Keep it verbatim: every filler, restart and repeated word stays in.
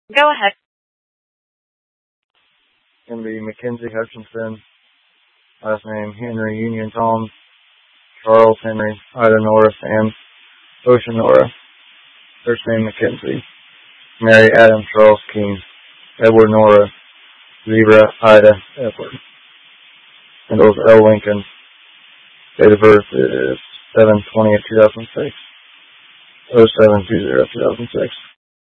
Go ahead. Gonna be Mackenzie Hutchinson. Last name Henry Union Tom. Charles Henry. Ida Nora Sam. Ocean Nora. First name Mackenzie. Mary Adam Charles King. Edward Nora. Zebra Ida Edward. And those L. Lincoln. Date of birth is seven twenty of two thousand six. oh seven two zero two thousand six.